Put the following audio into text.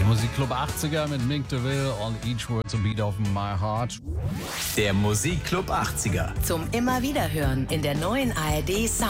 Musikclub 80er mit Mink DeVille, All Each Word's a Beat of My Heart. Der Musikclub 80er. Zum immer wieder hören in der neuen ARD Sound